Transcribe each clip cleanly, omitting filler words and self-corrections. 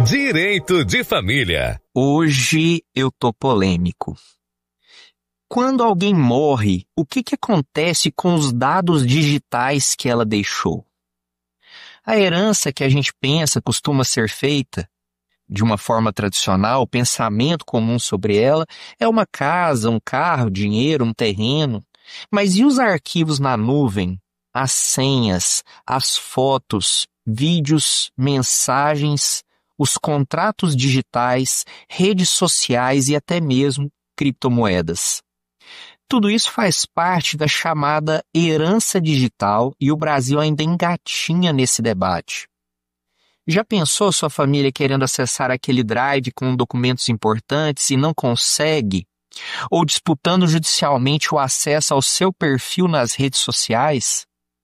Direito de Família. Hoje eu tô polêmico. Quando alguém morre, o que acontece com os dados digitais que ela deixou? A herança que a gente pensa costuma ser feita de uma forma tradicional, o pensamento comum sobre ela é uma casa, um carro, dinheiro, um terreno. Mas e os arquivos na nuvem? As senhas, as fotos, vídeos, mensagens, os contratos digitais, redes sociais e até mesmo criptomoedas. Tudo isso faz parte da chamada herança digital e o Brasil ainda engatinha nesse debate. Já pensou sua família querendo acessar aquele drive com documentos importantes e não consegue? Ou disputando judicialmente o acesso ao seu perfil nas redes sociais?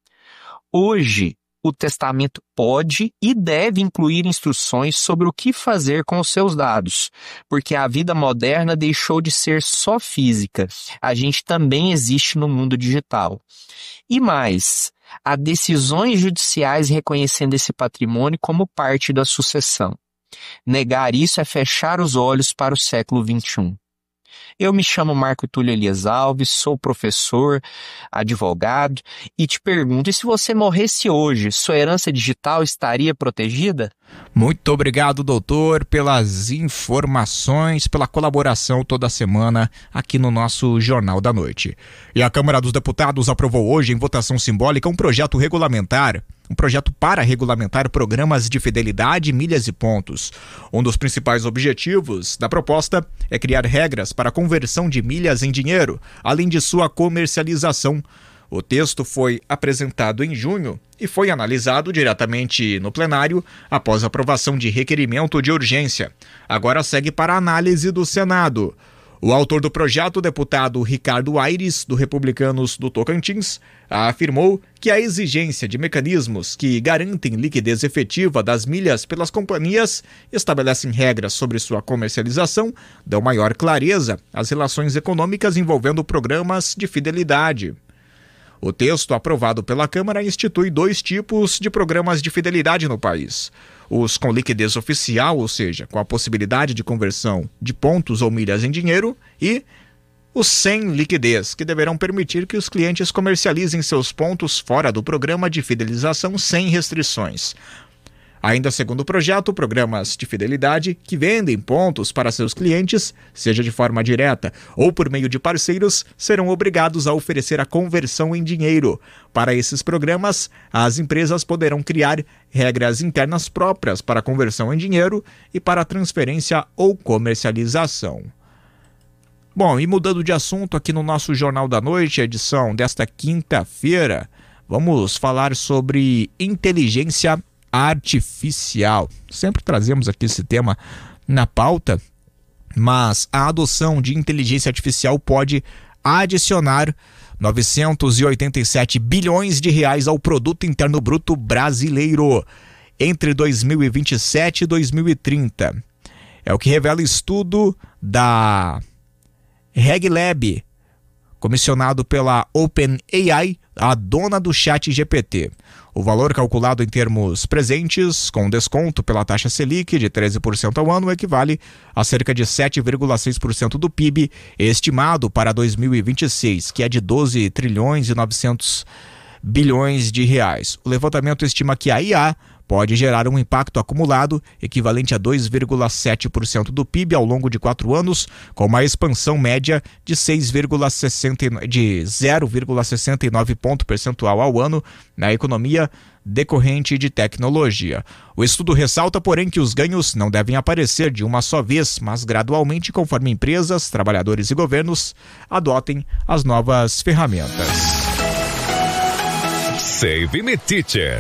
Hoje, o testamento pode e deve incluir instruções sobre o que fazer com os seus dados, porque a vida moderna deixou de ser só física, a gente também existe no mundo digital. E mais, há decisões judiciais reconhecendo esse patrimônio como parte da sucessão. Negar isso é fechar os olhos para o século XXI. Eu me chamo Marco Túlio Elias Alves, sou professor, advogado e te pergunto, e se você morresse hoje, sua herança digital estaria protegida? Muito obrigado, doutor, pelas informações, pela colaboração toda semana aqui no nosso Jornal da Noite. E a Câmara dos Deputados aprovou hoje, em votação simbólica, um projeto para regulamentar programas de fidelidade, milhas e pontos. Um dos principais objetivos da proposta é criar regras para a conversão de milhas em dinheiro, além de sua comercialização. O texto foi apresentado em junho e foi analisado diretamente no plenário após a aprovação de requerimento de urgência. Agora segue para a análise do Senado. O autor do projeto, o deputado Ricardo Aires, do Republicanos do Tocantins, afirmou que a exigência de mecanismos que garantem liquidez efetiva das milhas pelas companhias, estabelecem regras sobre sua comercialização, dão maior clareza às relações econômicas envolvendo programas de fidelidade. O texto aprovado pela Câmara institui 2 tipos de programas de fidelidade no país. Os com liquidez oficial, ou seja, com a possibilidade de conversão de pontos ou milhas em dinheiro, e os sem liquidez, que deverão permitir que os clientes comercializem seus pontos fora do programa de fidelização sem restrições. Ainda segundo o projeto, programas de fidelidade que vendem pontos para seus clientes, seja de forma direta ou por meio de parceiros, serão obrigados a oferecer a conversão em dinheiro. Para esses programas, as empresas poderão criar regras internas próprias para a conversão em dinheiro e para a transferência ou comercialização. Bom, e mudando de assunto aqui no nosso Jornal da Noite, edição desta quinta-feira, vamos falar sobre inteligência artificial. Sempre trazemos aqui esse tema na pauta, mas a adoção de inteligência artificial pode adicionar 987 bilhões de reais ao produto interno bruto brasileiro entre 2027 e 2030. É o que revela estudo da RegLab, comissionado pela OpenAI, a dona do ChatGPT. O valor calculado em termos presentes, com desconto pela taxa Selic de 13% ao ano, equivale a cerca de 7,6% do PIB estimado para 2026, que é de 12 trilhões e 900 bilhões de reais. O levantamento estima que a IA pode gerar um impacto acumulado equivalente a 2,7% do PIB ao longo de 4 anos, com uma expansão média de 0,69 ponto percentual ao ano na economia decorrente de tecnologia. O estudo ressalta, porém, que os ganhos não devem aparecer de uma só vez, mas gradualmente, conforme empresas, trabalhadores e governos adotem as novas ferramentas. Save Me Teacher.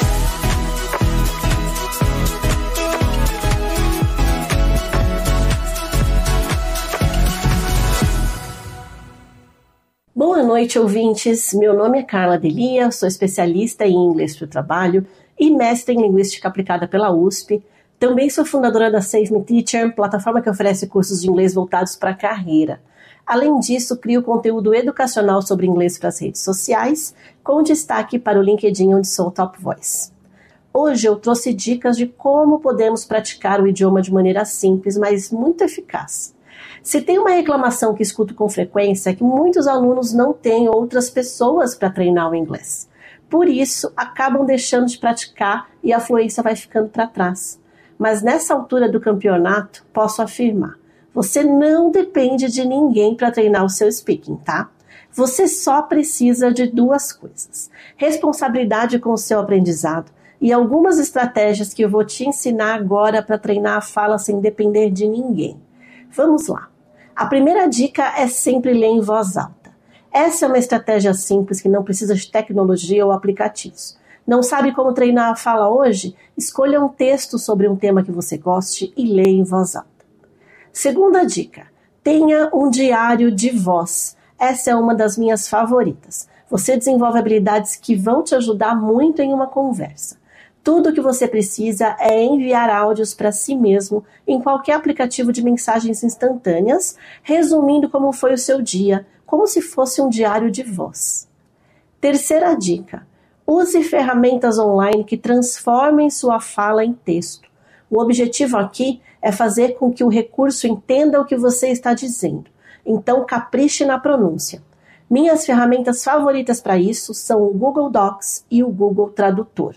Boa noite, ouvintes. Meu nome é Carla Delia, sou especialista em inglês para o trabalho e mestre em linguística aplicada pela USP. Também sou fundadora da Save Me Teacher, plataforma que oferece cursos de inglês voltados para a carreira. Além disso, crio conteúdo educacional sobre inglês para as redes sociais, com destaque para o LinkedIn, onde sou Top Voice. Hoje eu trouxe dicas de como podemos praticar o idioma de maneira simples, mas muito eficaz. Se tem uma reclamação que escuto com frequência é que muitos alunos não têm outras pessoas para treinar o inglês. Por isso, acabam deixando de praticar e a fluência vai ficando para trás. Mas nessa altura do campeonato, posso afirmar, você não depende de ninguém para treinar o seu speaking, tá? Você só precisa de 2 coisas: responsabilidade com o seu aprendizado e algumas estratégias que eu vou te ensinar agora para treinar a fala sem depender de ninguém. Vamos lá. A primeira dica é sempre ler em voz alta. Essa é uma estratégia simples que não precisa de tecnologia ou aplicativos. Não sabe como treinar a fala hoje? Escolha um texto sobre um tema que você goste e leia em voz alta. Segunda dica, tenha um diário de voz. Essa é uma das minhas favoritas. Você desenvolve habilidades que vão te ajudar muito em uma conversa. Tudo o que você precisa é enviar áudios para si mesmo em qualquer aplicativo de mensagens instantâneas, resumindo como foi o seu dia, como se fosse um diário de voz. Terceira dica, use ferramentas online que transformem sua fala em texto. O objetivo aqui é fazer com que o recurso entenda o que você está dizendo. Então, capriche na pronúncia. Minhas ferramentas favoritas para isso são o Google Docs e o Google Tradutor.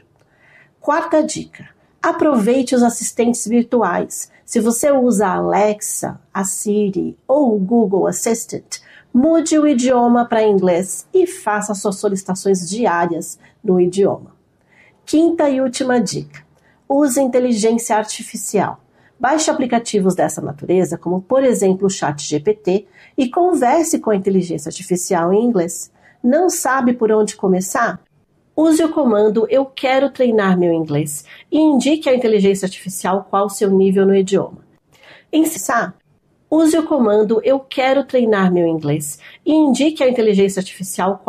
Quarta dica, aproveite os assistentes virtuais. Se você usa a Alexa, a Siri ou o Google Assistant, mude o idioma para inglês e faça suas solicitações diárias no idioma. Quinta e última dica, use inteligência artificial. Baixe aplicativos dessa natureza, como por exemplo o ChatGPT, e converse com a inteligência artificial em inglês. Não sabe por onde começar? Use o comando "Eu quero treinar meu inglês" e indique à inteligência artificial qual o seu nível no idioma. Use o comando "Eu quero treinar meu inglês" e indique à inteligência artificial qual